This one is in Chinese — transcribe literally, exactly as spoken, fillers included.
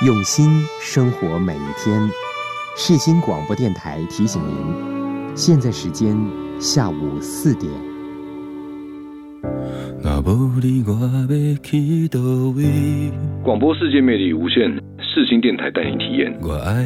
用心生活每一天。世新广播电台提醒您，现在时间下午四点。 广播世界魅力无限，世新电台带你体验。